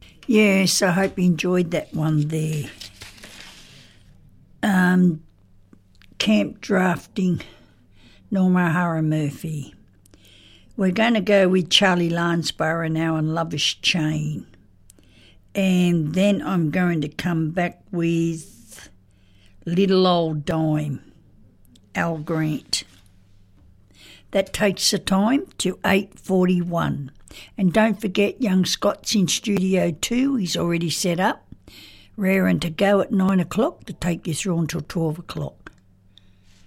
Yes, I hope you enjoyed that one there. Camp drafting, Norma O'Hara Murphy. We're going to go with Charlie Lansborough now and Lover's Chain. And then I'm going to come back with Little Old Dime, Al Grant. That takes the time to 8:41. And don't forget, young Scott's in Studio 2. He's already set up, raring to go at 9 o'clock to take you through until 12 o'clock.